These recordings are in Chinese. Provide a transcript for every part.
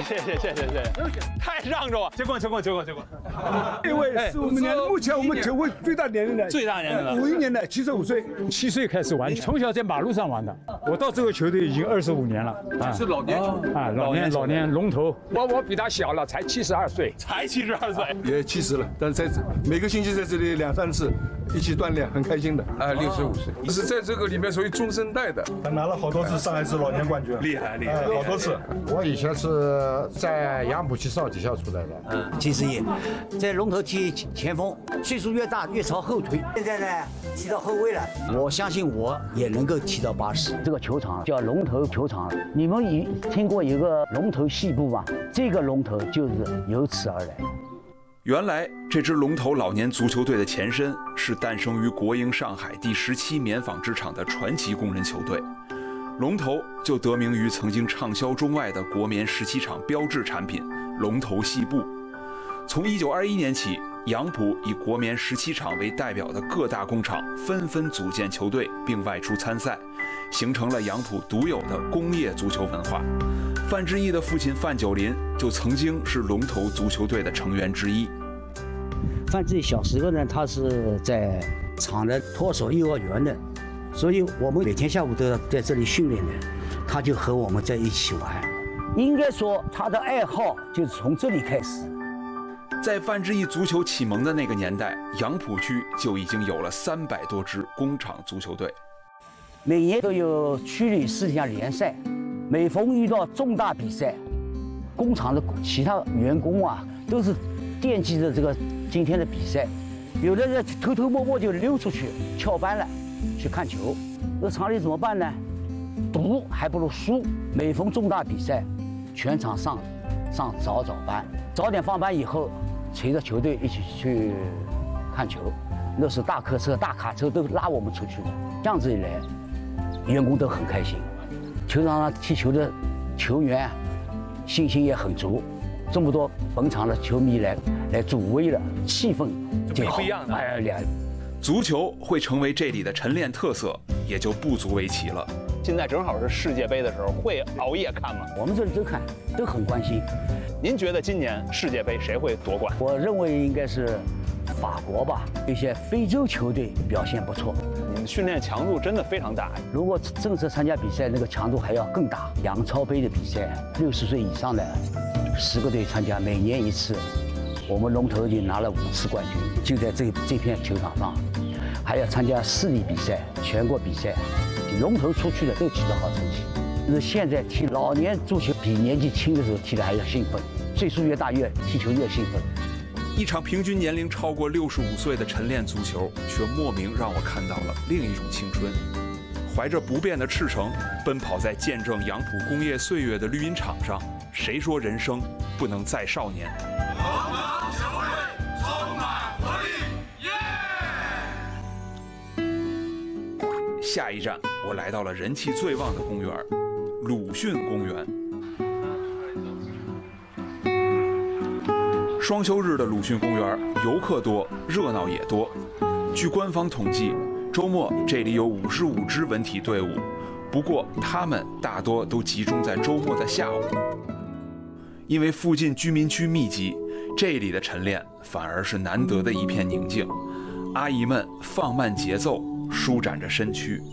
谢，太让着我，结棍。 这位是我们目前我们球会最大年龄的，51年的，75岁 ，7岁开始玩，从小在马路上玩的。我到这个球队已经25年了， 是老年球啊，老年龙头。 我比他小了，才72岁， 才72岁， 也70了，但是每个星期在这里2、3次一起锻炼，很开心的。 65岁，是在这个里面属于中生代的。 他拿了好多次上海市老年冠军， 厉害， 好多次。 我以前是在杨浦区少体校出来的 70爷，在龙头踢前锋，岁数越大越朝后退。现在呢，踢到后卫了，我相信我也能够踢到80。这个球场叫龙头球场，你们听过一个龙头细部吗？这个龙头就是由此而来。 原来这支龙头老年足球队的前身是诞生于国营上海第17棉纺织厂的传奇工人球队。龙头就得名于曾经畅销中外的国棉17厂标志产品龙头细布。从1921年起，杨浦以国棉17厂为代表的各大工厂纷纷组建球队并外出参赛，形成了杨浦独有的工业足球文化。范志毅的父亲范九龄就曾经是龙头足球队的成员之一。 范志毅小时候呢，他是在厂的托手幼儿园的，所以我们每天下午都要在这里训练的，他就和我们在一起玩。应该说他的爱好就是从这里开始。 在范志毅足球启蒙的那个年代，杨浦区就已经有了300多支工厂足球队。 每年都有区里4项联赛，每逢遇到重大比赛，工厂的其他员工啊都是惦记着这个今天的比赛，有的人偷偷摸摸就溜出去翘班了去看球。那厂里怎么办呢？赌还不如输。每逢重大比赛，全场上早班，早点放班以后，随着球队一起去看球。那时大客车、大卡车都拉我们出去的，这样子一来，员工都很开心。球场上踢球的球员信心也很足，这么多本场的球迷来助威了，气氛就好。 不一样的。 足球会成为这里的晨练特色，也就不足为奇了。 现在正好是世界杯的时候，会熬夜看吗？ 我们这里都看，都很关心。 您觉得今年世界杯谁会夺冠？ 我认为应该是法国吧，一些非洲球队表现不错。 你们训练强度真的非常大。 如果正式参加比赛，那个强度还要更大。杨超杯的比赛，60岁以上的10个队参加，每年1次。我们龙头已经拿了5次冠军，就在这片球场上。还要参加市里比赛、全国比赛，龙头出去的都取得好成绩。那现在踢老年足球比年纪轻的时候踢的还要兴奋，岁数越大越踢球越兴奋。 一场平均年龄超过65岁的晨练足球，却莫名让我看到了另一种青春。怀着不变的赤诚，奔跑在见证杨浦工业岁月的绿茵场上，谁说人生不能再少年？下一站，我来到了人气最旺的公园——鲁迅公园。双休日的鲁迅公园，游客多，热闹也多。据官方统计，周末这里有55支文体队伍，不过他们大多都集中在周末的下午。因为附近居民区密集，这里的晨练反而是难得的一片宁静。阿姨们放慢节奏，舒展着身躯。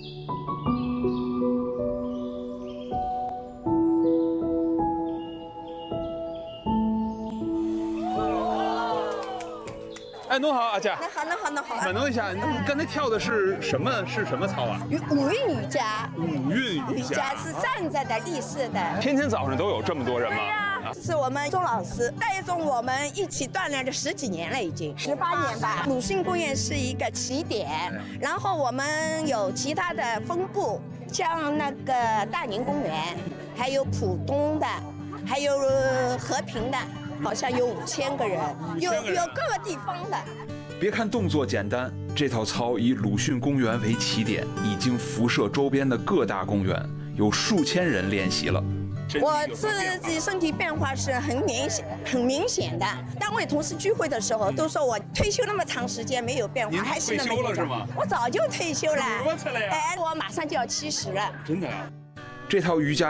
哎，侬好，阿姐。 那好。 问侬一下，你刚才跳的是什么操啊？ 五韵瑜伽。 五韵瑜伽是站着的立式的。 天天早上都有这么多人吗？ 是我们钟老师带动我们一起锻炼了10几年了，已经18年吧。鲁迅公园是一个起点，然后我们有其他的分部，像那个大宁公园，还有浦东的，还有和平的。好像有5000个人，有各个地方的。 别看动作简单，这套操以鲁迅公园为起点，已经辐射周边的各大公园，有数千人练习了。 我自己身体变化是很明显的。单位同事聚会的时候都说我退休那么长时间没有变化，还是那么。 退休了是吗？ 我早就退休了。 多次了呀？ 哎，我马上就要70了。 真的啊？ 这套瑜伽